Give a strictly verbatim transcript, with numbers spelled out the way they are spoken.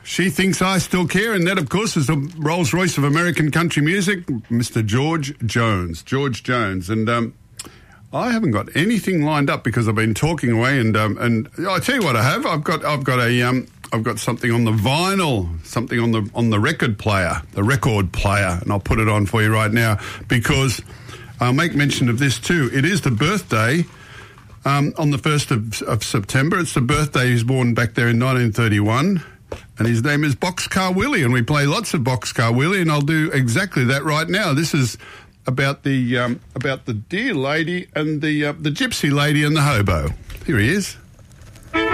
She Thinks I Still Care, and that, of course, is the Rolls-Royce of American country music, Mister George Jones. George Jones. And um, I haven't got anything lined up because I've been talking away, and um, and I tell you what I have. I've got I've got a um, I've got something on the vinyl, something on the on the record player, the record player, and I'll put it on for you right now because I'll make mention of this too. It is the birthday. Um, on the first of, of September. It's the birthday. He was born back there in nineteen thirty-one. And his name is Boxcar Willie, and we play lots of Boxcar Willie, and I'll do exactly that right now. This is about the um, about the dear lady and the uh, the gypsy lady and the hobo. Here he is.